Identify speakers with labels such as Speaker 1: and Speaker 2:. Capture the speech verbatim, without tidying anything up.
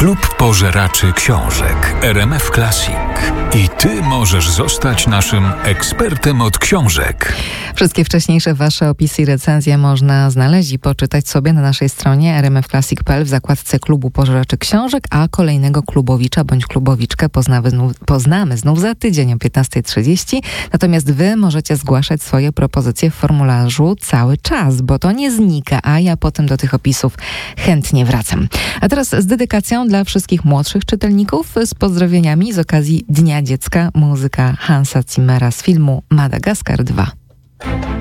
Speaker 1: Klub Pożeraczy Książek R M F Classic. I Ty możesz zostać naszym ekspertem od książek.
Speaker 2: Wszystkie wcześniejsze Wasze opisy i recenzje można znaleźć i poczytać sobie na naszej stronie r m f classic kropka p l w zakładce Klubu Pożeraczy Książek, a kolejnego klubowicza bądź klubowiczkę poznamy znów, poznamy znów za tydzień o piętnasta trzydzieści. Natomiast Wy możecie zgłaszać swoje propozycje w formularzu cały czas, bo to nie znika, a ja potem do tych opisów chętnie wracam. A teraz z dedykacją dla wszystkich młodszych czytelników, z pozdrowieniami z okazji Dnia Dziecka, muzyka Hansa Zimmera z filmu Madagaskar dwa.